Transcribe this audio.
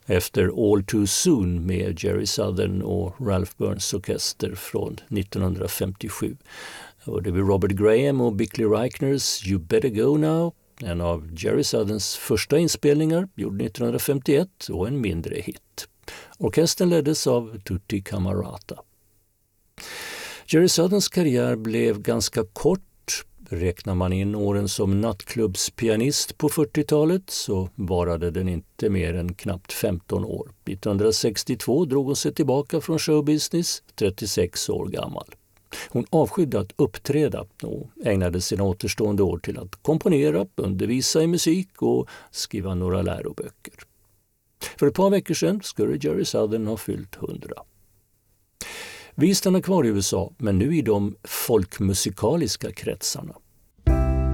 efter All Too Soon med Jerry Southern och Ralph Burns orkester från 1957. Och det var Robert Graham och Bickley Reichers You Better Go Now, en av Jerry Southerns första inspelningar, gjord 1951 och en mindre hit. Orkestern leddes av Tutti Camarata. Jerry Southerns karriär blev ganska kort. Räknar man in åren som nattklubbspianist på 40-talet så varade den inte mer än knappt 15 år. 1962 drog hon sig tillbaka från showbusiness, 36 år gammal. Hon avskydde att uppträda och ägnade sina återstående år till att komponera, undervisa i musik och skriva några läroböcker. För ett par veckor sedan skulle Jerry Southern ha fyllt 100. Vi stannar kvar i USA, men nu i de folkmusikaliska kretsarna.